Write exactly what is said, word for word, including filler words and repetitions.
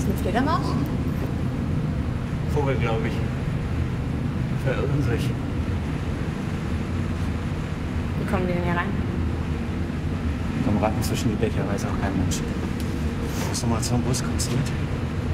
eine Fledermaus? Vogel, glaube ich. Verirren sich. Wie kommen die denn hier rein? Kommen Ratten zwischen die Dächer, weiß auch kein Mensch. Muss nochmal zum Bus, kommst du mit?